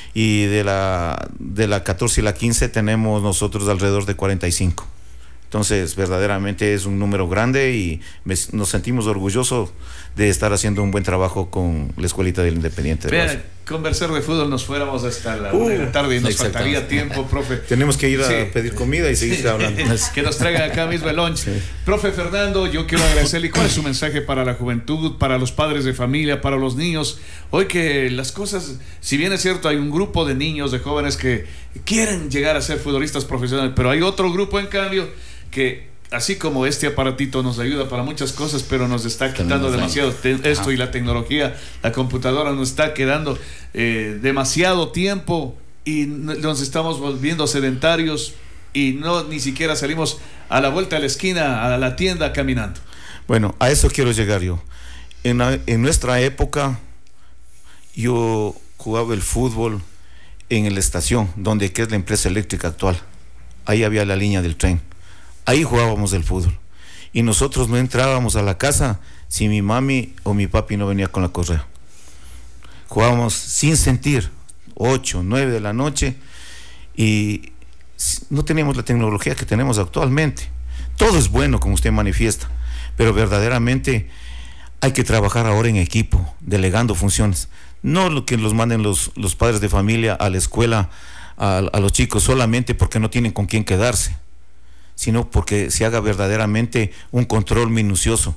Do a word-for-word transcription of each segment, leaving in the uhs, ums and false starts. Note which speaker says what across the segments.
Speaker 1: y de la, de la catorce y la quince tenemos nosotros alrededor de cuarenta y cinco. Entonces, verdaderamente es un número grande y me, nos sentimos orgullosos de estar haciendo un buen trabajo con la Escuelita del Independiente.
Speaker 2: Vean, conversar de fútbol nos fuéramos hasta la uh, una de la tarde y nos faltaría tiempo, profe.
Speaker 1: Tenemos que ir a sí. pedir comida y seguir
Speaker 2: sí.
Speaker 1: hablando.
Speaker 2: Que nos traigan acá mismo el lunch. Sí. Profe Fernando, yo quiero agradecerle. ¿Cuál es su mensaje para la juventud, para los padres de familia, para los niños? Hoy que las cosas, si bien es cierto, hay un grupo de niños, de jóvenes que quieren llegar a ser futbolistas profesionales, pero hay otro grupo, en cambio, que así como este aparatito nos ayuda para muchas cosas, pero nos está quitando demasiado te- esto y la tecnología, la computadora nos está quedando eh, demasiado tiempo y nos estamos volviendo sedentarios y no ni siquiera salimos a la vuelta de la esquina, a la tienda caminando.
Speaker 1: Bueno, a eso quiero llegar yo. En, la, en nuestra época yo jugaba el fútbol en la estación, donde que es la empresa eléctrica actual. Ahí había la línea del tren. Ahí jugábamos el fútbol y nosotros no entrábamos a la casa si mi mami o mi papi no venía con la correa. Jugábamos sin sentir, ocho, nueve de la noche y no teníamos la tecnología que tenemos actualmente. Todo es bueno, como usted manifiesta, pero verdaderamente hay que trabajar ahora en equipo, delegando funciones. No lo que los manden los, los padres de familia a la escuela a, a los chicos solamente porque no tienen con quién quedarse, sino porque se haga verdaderamente un control minucioso,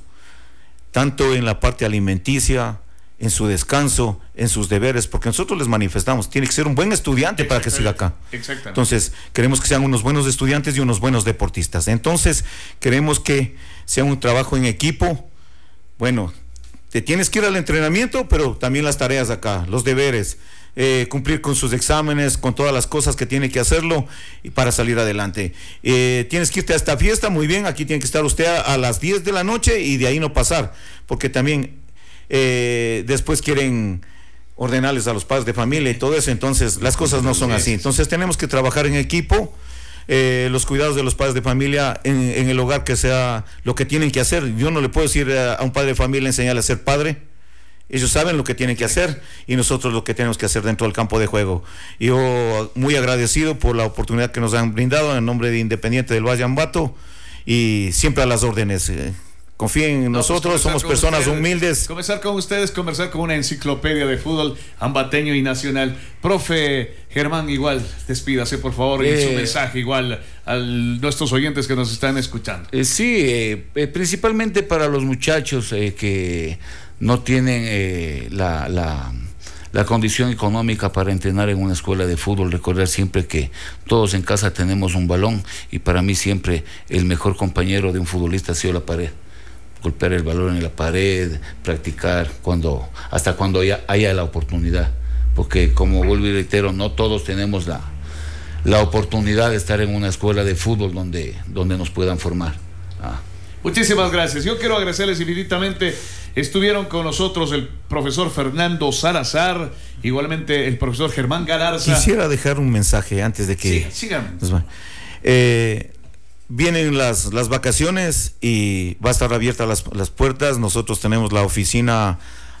Speaker 1: tanto en la parte alimenticia, en su descanso, en sus deberes, porque nosotros les manifestamos, tiene que ser un buen estudiante para que siga acá.
Speaker 2: Exactamente.
Speaker 1: Entonces, queremos que sean unos buenos estudiantes y unos buenos deportistas. Entonces, queremos que sea un trabajo en equipo. Bueno, te tienes que ir al entrenamiento, pero también las tareas acá, los deberes, Eh, cumplir con sus exámenes, con todas las cosas que tiene que hacerlo y para salir adelante. Eh, tienes que irte a esta fiesta, muy bien, aquí tiene que estar usted a, a las diez de la noche y de ahí no pasar, porque también eh, después quieren ordenarles a los padres de familia y todo eso, entonces las cosas no son así. Entonces tenemos que trabajar en equipo, eh, los cuidados de los padres de familia en, en el hogar, que sea lo que tienen que hacer. Yo no le puedo decir a, a un padre de familia enseñarle a ser padre. Ellos saben lo que tienen que hacer y nosotros lo que tenemos que hacer dentro del campo de juego. Yo muy agradecido por la oportunidad que nos han brindado en nombre de Independiente del Valle Ambato y siempre a las órdenes. Confíen en no, nosotros, pues somos personas
Speaker 2: ustedes,
Speaker 1: humildes.
Speaker 2: Conversar con ustedes, conversar con una enciclopedia de fútbol ambateño y nacional. Profe Germán, igual, despídase por favor eh, y su mensaje igual a nuestros oyentes que nos están escuchando.
Speaker 3: Eh, sí, eh, eh, principalmente para los muchachos eh, que no tienen eh, la, la, la condición económica para entrenar en una escuela de fútbol. Recordar siempre que todos en casa tenemos un balón y para mí siempre el mejor compañero de un futbolista ha sido la pared. Golpear el balón en la pared, practicar cuando hasta cuando haya, haya la oportunidad, porque como vuelvo y reitero, no todos tenemos la, la oportunidad de estar en una escuela de fútbol donde, donde nos puedan formar. Ah.
Speaker 2: Muchísimas gracias. Yo quiero agradecerles infinitamente. Estuvieron con nosotros el profesor Fernando Salazar, igualmente el profesor Germán Galarza.
Speaker 1: Quisiera dejar un mensaje antes de que...
Speaker 2: Sí, síganme.
Speaker 1: Eh, vienen las, las vacaciones y va a estar abiertas las, las puertas. Nosotros tenemos la oficina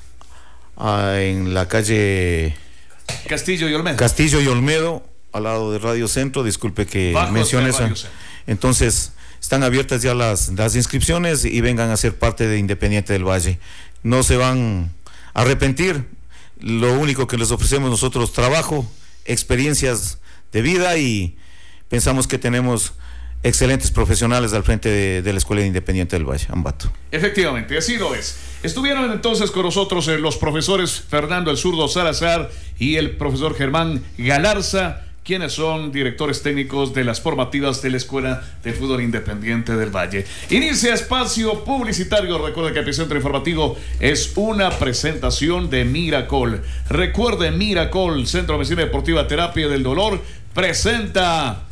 Speaker 1: ah, en la calle...
Speaker 2: Castillo y Olmedo.
Speaker 1: Castillo y Olmedo, al lado de Radio Centro. Disculpe que mencione eso. Entonces... están abiertas ya las, las inscripciones y vengan a ser parte de Independiente del Valle. No se van a arrepentir. Lo único que les ofrecemos nosotros, trabajo, experiencias de vida y pensamos que tenemos excelentes profesionales al frente de, de la Escuela de Independiente del Valle, Ambato.
Speaker 2: Efectivamente, así lo es. Estuvieron entonces con nosotros eh, los profesores Fernando el Zurdo Salazar y el profesor Germán Galarza, quienes son directores técnicos de las formativas de la Escuela de Fútbol Independiente del Valle. Inicia espacio publicitario. Recuerde que Epicentro Informativo es una presentación de Miracol. Recuerde, Miracol, Centro de Medicina Deportiva Terapia del Dolor, presenta,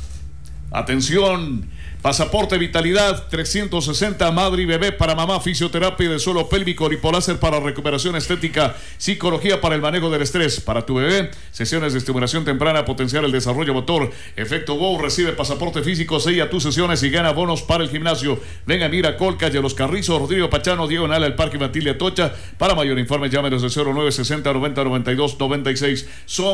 Speaker 2: atención, pasaporte vitalidad trescientos sesenta, madre y bebé para mamá, fisioterapia de suelo pélvico, lipoláser para recuperación estética, psicología para el manejo del estrés para tu bebé, sesiones de estimulación temprana, potenciar el desarrollo motor, efecto wow, recibe pasaporte físico, sella tus sesiones y gana bonos para el gimnasio. Venga, Miracol, calle Los Carrizos, Rodrigo Pachano, diagonal al Parque Infantil de Atocha. Para mayor informe, llámenos de cero nueve sesenta noventa noventa y dos noventa y seis. Son